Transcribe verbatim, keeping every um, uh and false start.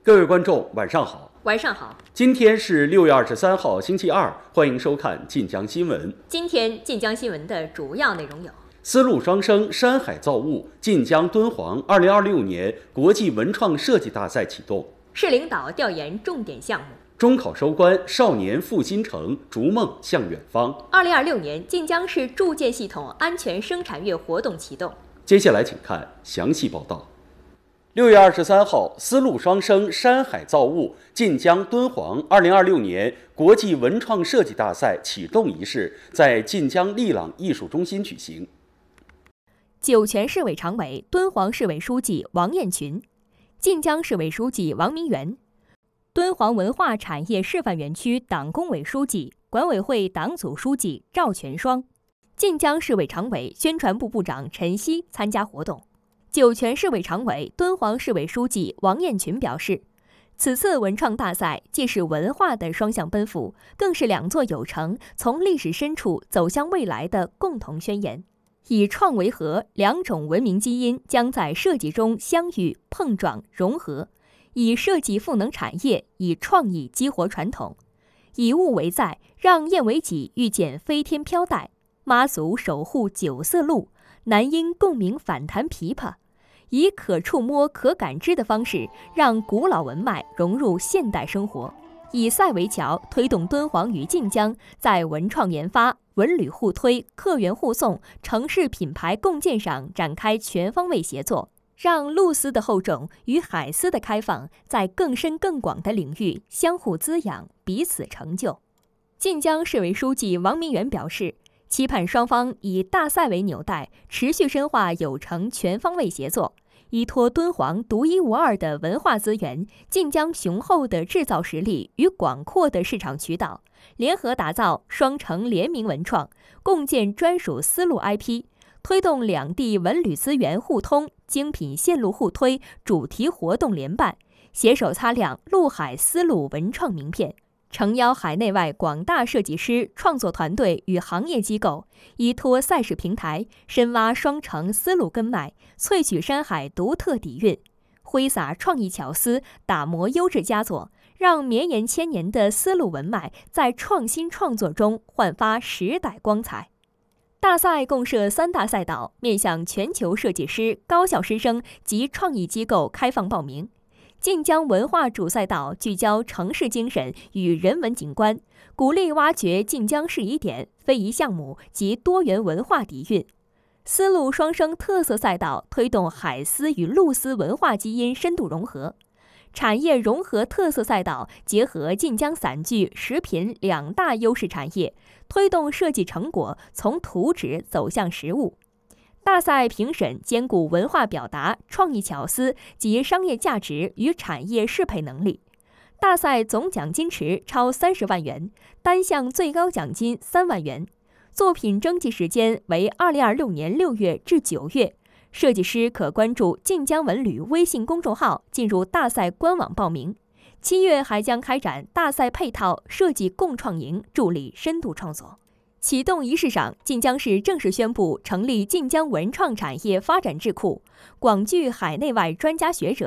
各位观众，晚上好。 晚上好。 今天是六月二十三号，星期二，欢迎收看晋江新闻。 今天晋江新闻的主要内容有： 丝路双生山海造物晋江敦煌二零二六年国际文创设计大赛启动； 市领导调研重点项目； 中考收官，少年复兴城，逐梦向远方。 二零二六年晋江市铸件系统安全生产月活动启动。 接下来请看详细报道。六月二十三号，丝路双生山海造物晋江敦煌二零二六年国际文创设计大赛启动仪式在晋江丽朗艺术中心举行。 酒泉市委常委、敦煌市委书记王彦群，晋江市委书记王明元，敦煌文化产业示范园区党工委书记、管委会党组书记赵全双，晋江市委常委、宣传部部长陈曦参加活动。酒泉市委常委、敦煌市委书记王彦群表示，此次文创大赛既是文化的双向奔赴，更是两座有城从历史深处走向未来的共同宣言。以创为核，两种文明基因将在设计中相遇、碰撞、融合。以设计赋能产业，以创意激活传统。以物为载，让燕尾脊遇见飞天飘带，妈祖守护九色鹿，男音共鸣反弹琵琶。以可触摸、可感知的方式，让古老文脉融入现代生活。以赛为桥，推动敦煌与晋江在文创研发、文旅互推、客源互送、城市品牌共建上展开全方位协作，让露丝的厚重与海丝的开放在更深更广的领域相互滋养、彼此成就。晋江市委书记王明元表示，期盼双方以大赛为纽带，持续深化有成全方位协作，依托敦煌独一无二的文化资源、晋江雄厚的制造实力与广阔的市场渠道，联合打造双城联名文创，共建专属丝路 I P， 推动两地文旅资源互通、精品线路互推、主题活动联办，携手擦亮陆海丝路文创名片。诚邀海内外广大设计师、创作团队与行业机构，依托赛事平台，深挖双城丝路根脉，萃取山海独特底蕴，挥洒创意巧思，打磨优质佳作，让绵延千年的丝路文脉在创新创作中焕发时代光彩。大赛共设三大赛道，面向全球设计师、高校师生及创意机构开放报名。晋江文化主赛道聚焦城市精神与人文景观，鼓励挖掘晋江适宜点、非遗项目及多元文化底蕴。丝路双生特色赛道推动海丝与陆丝文化基因深度融合。产业融合特色赛道结合晋江散具、食品两大优势产业，推动设计成果从图纸走向实物。大赛评审兼顾文化表达、创意巧思及商业价值与产业适配能力。大赛总奖金池超三十万元，单项最高奖金三万元。作品征集时间为二零二六年六月至九月，设计师可关注晋江文旅微信公众号进入大赛官网报名。七月还将开展大赛配套设计共创营，助力深度创作。启动仪式上，晋江市正式宣布成立晋江文创产业发展智库，广聚海内外专家学者，